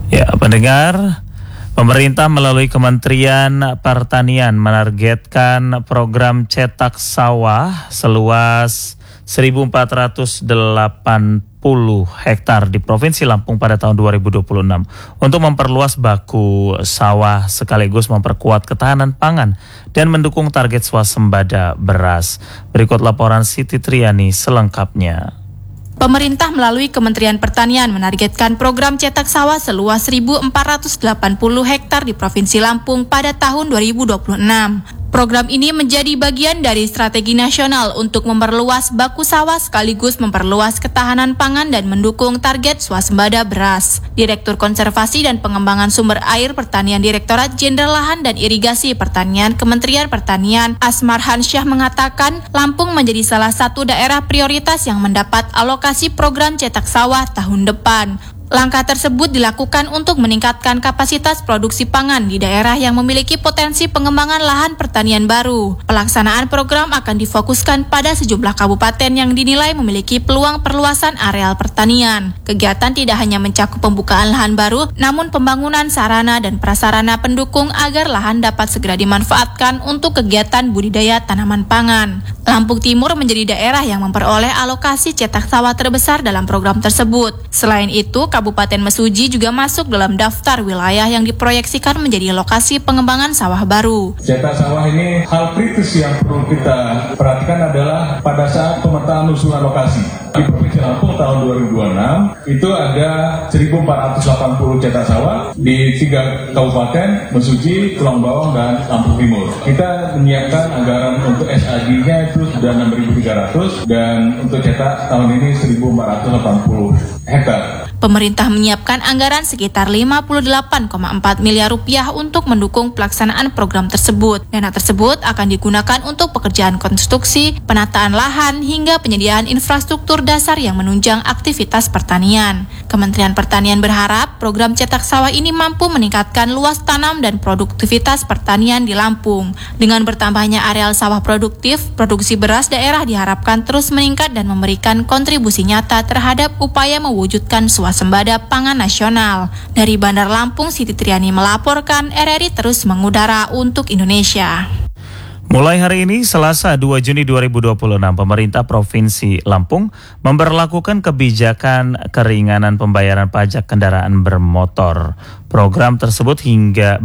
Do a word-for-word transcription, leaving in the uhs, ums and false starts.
Ya, pendengar, pemerintah melalui Kementerian Pertanian menargetkan program cetak sawah seluas seribu empat ratus delapan puluh hektar di Provinsi Lampung pada tahun dua ribu dua puluh enam untuk memperluas baku sawah sekaligus memperkuat ketahanan pangan dan mendukung target swasembada beras. Berikut laporan Siti Triani selengkapnya. Pemerintah melalui Kementerian Pertanian menargetkan program cetak sawah seluas seribu empat ratus delapan puluh hektar di Provinsi Lampung pada tahun dua ribu dua puluh enam. Program ini menjadi bagian dari strategi nasional untuk memperluas baku sawah sekaligus memperluas ketahanan pangan dan mendukung target swasembada beras. Direktur Konservasi dan Pengembangan Sumber Air Pertanian Direktorat Jenderal Lahan dan Irigasi Pertanian Kementerian Pertanian Asmar Hansyah mengatakan Lampung menjadi salah satu daerah prioritas yang mendapat alokasi program cetak sawah tahun depan. Langkah tersebut dilakukan untuk meningkatkan kapasitas produksi pangan di daerah yang memiliki potensi pengembangan lahan pertanian baru. Pelaksanaan program akan difokuskan pada sejumlah kabupaten yang dinilai memiliki peluang perluasan areal pertanian. Kegiatan tidak hanya mencakup pembukaan lahan baru, namun pembangunan sarana dan prasarana pendukung agar lahan dapat segera dimanfaatkan untuk kegiatan budidaya tanaman pangan. Lampung Timur menjadi daerah yang memperoleh alokasi cetak sawah terbesar dalam program tersebut. Selain itu, Kabupaten Mesuji juga masuk dalam daftar wilayah yang diproyeksikan menjadi lokasi pengembangan sawah baru. Cetak sawah ini hal kritis yang perlu kita perhatikan adalah pada saat pemetaan usulan lokasi. Di Provinsi Lampung tahun dua ribu dua puluh enam itu ada seribu empat ratus delapan puluh cetak sawah di tiga kabupaten, Mesuji, Tulang Bawang, dan Lampung Timur. Kita menyiapkan anggaran untuk S A G-nya itu sudah enam ribu tiga ratus dan untuk cetak tahun ini seribu empat ratus delapan puluh hektar. Pemerintah menyiapkan anggaran sekitar lima puluh delapan koma empat miliar rupiah untuk mendukung pelaksanaan program tersebut. Dana tersebut akan digunakan untuk pekerjaan konstruksi, penataan lahan, hingga penyediaan infrastruktur dasar yang menunjang aktivitas pertanian. Kementerian Pertanian berharap program cetak sawah ini mampu meningkatkan luas tanam dan produktivitas pertanian di Lampung. Dengan bertambahnya areal sawah produktif, produksi beras daerah diharapkan terus meningkat dan memberikan kontribusi nyata terhadap upaya mewujudkan swasembada pangan nasional. Dari Bandar Lampung, Siti Triani melaporkan, R R I terus mengudara untuk Indonesia. Mulai hari ini, Selasa dua Juni dua ribu dua puluh enam, pemerintah Provinsi Lampung memberlakukan kebijakan keringanan pembayaran pajak kendaraan bermotor. Program tersebut hingga